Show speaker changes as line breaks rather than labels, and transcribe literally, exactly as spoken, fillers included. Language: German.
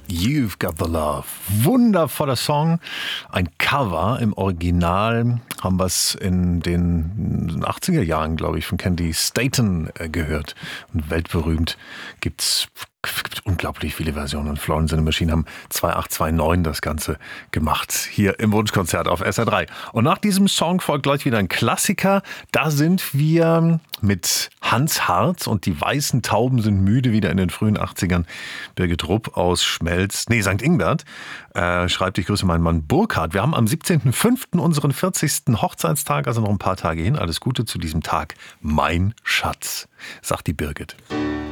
You've Got the Love. Wundervoller Song. Ein Cover. Im Original haben wir es in den achtziger Jahren, glaube ich, von Candy Staton gehört. Und weltberühmt gibt's Es gibt unglaublich viele Versionen. Florence and the Machine haben achtundzwanzig neunundachtzig das Ganze gemacht. Hier im Wunschkonzert auf S R drei. Und nach diesem Song folgt gleich wieder ein Klassiker. Da sind wir mit Hans Harz und die weißen Tauben sind müde, wieder in den frühen achtzigern. Birgit Rupp aus Schmelz, nee, Sankt Ingbert, äh, schreibt, ich grüße meinen Mann Burkhard. Wir haben am siebzehnten fünften unseren vierzigsten Hochzeitstag, also noch ein paar Tage hin. Alles Gute zu diesem Tag. Mein Schatz, sagt die Birgit.